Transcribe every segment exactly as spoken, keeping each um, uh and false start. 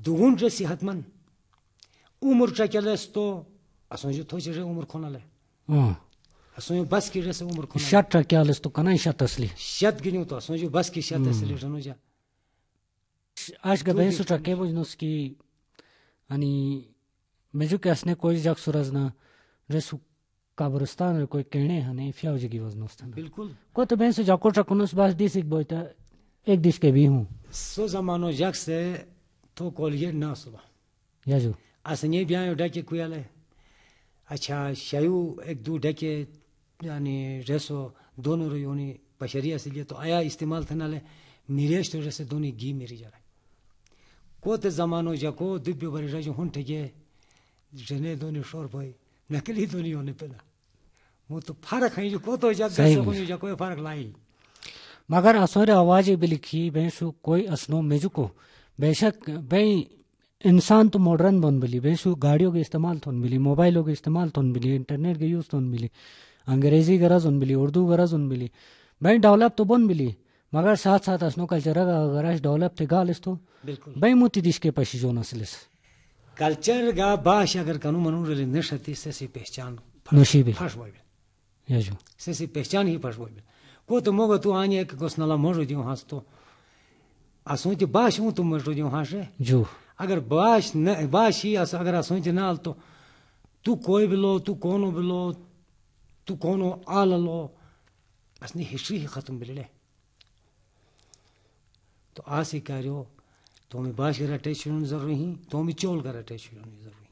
दुगुन रे सेहतमंद उम्र चकेले तो असो जो थोचे रे उम्र खोनाले हां असो बस की रे से उम्र खोनाले शत चकेले तो कना शत असली शत गिन्यो तो असो जो बस की शत असली रनो जा आज का बेसु चके बुझनोस की आणि मेजुके असने कोई जग सूरज ना रेसु कब्रिस्तान रे कोई कहने हने फ्याउज की वजनोस था बिल्कुल को तो बेसु जाको चकुनस बस दिस एक बोइता एक दिस के भी हूं सो जमानो जग से तो कोलिए ना सुबह याजू असने ब्याह डके कुयाले अच्छा शायू एक दो डके यानी रेसो दोनों रोयोनी बशरिया से लिए तो आया इस्तेमाल था नाले निरेश तो जैसे दोनों गी मेरी जा कोते जमानो जाको दुब्बे बरे राजो हुंटे के जने दोनों शोर भाई नकली दोनों होने पेला वो तो फर्क है जो को तो जग से कोई जा कोई फर्क लाई मगर असोरे आवाज भी लिखी बेसु कोई असनो मेजुको बेशक बे इंसान तो मॉडर्न बन मिली बेसु गाड़ियों के इस्तेमाल तो मिली मोबाइलों के इस्तेमाल तो मिली इंटरनेट के यूज तो मिली अंग्रेजी गरज उन मिली उर्दू गरज उन मिली भाई डेवलप तो बन मिली मगर साथ साथ असनो कल्चर का गरज डेवलप थे गाल इस्तो बिल्कुल भाई मोती दिश के पशी जो नस्लिस कल्चर का बाश अगर कानू मनु रे नशती से सी पहचान नशीबी फर्स्ट वाइब याजू से सी पहचान ही फर्स्ट वाइब को तो मोगा तू आने एक गोसनाला मोजो दियो हास तो असो जे बाश हूं तुम मोजो दियो हास रे जो अगर बाश न बाश ही अस अगर असो जे नाल तो तू कोई बिलो तू कोनो बिलो तू कोनो आल लो असनी हिस्ट्री ही खत्म बिले तो आसी कार्यो तो में बाश का टेशन जरूरी ही तो में चोल का टेशन जरूरी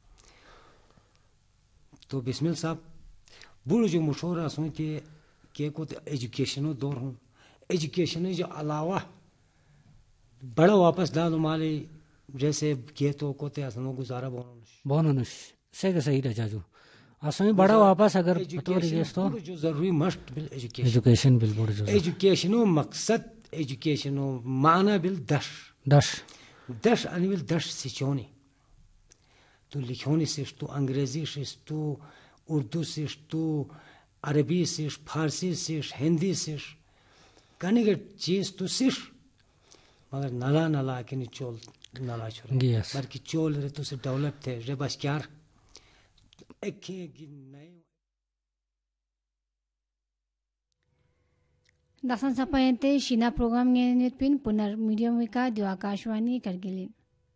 तो बिस्मिल साहब बुढ़ जो मशहूर सुन के के को एजुकेशन दौर हूँ एजुकेशन जो अलावा बड़ा वापस डालो माले जैसे के तो कोते असनो गुजारा बोनस बोनस से के सही रह जाजू असमी बड़ा वापस अगर तो रिगेस तो जो जरूरी must bill education education bill बोल जो एजुकेशन मकसद एजुकेशन माना बिल दश दश दश अनिल दश सिचोनी तू लिखोनी से तू अंग्रेजी से तू उर्दू से तू अरबी से फारसी से हिंदी से कहने के चीज तू सिर्फ मगर नला नला के नहीं चोल नला छोड़ बल्कि चोल रे तू से डेवलप थे रे बस क्या एक की नए दसन सपयते शिना प्रोग्राम नियमित पिन पुनर् मीडियम विका जो आकाशवाणी करगिली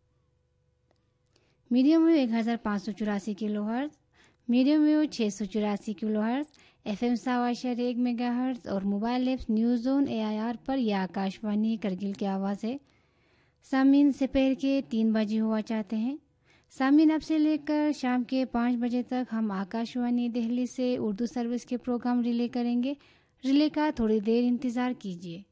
मीडियम वेव एक हजार पाँच सौ चौरासी किलो हर्ट्ज मीडियम वेव छः सौ चौरासी किलो हर्ट्ज एफ एम सावाशर एक मेगा हर्ट्ज और mobile apps news zone A I R पर यह आकाशवाणी करगिल की आवाज़ है। सामीन दोपहर के तीन बजे हुआ चाहते हैं। सामीन अब से लेकर शाम के पाँच बजे तक हम आकाशवाणी दिल्ली से उर्दू सर्विस के प्रोग्राम रिले करेंगे। रिले का थोड़ी देर इंतज़ार कीजिए।